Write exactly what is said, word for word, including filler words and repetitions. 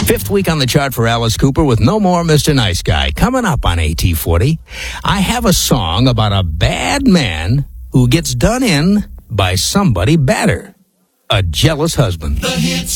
Fifth week on the chart for Alice Cooper with No More Mister Nice Guy. Coming up on A T forty, I have a song about a bad man who gets done in by somebody badder. A jealous husband. The hits.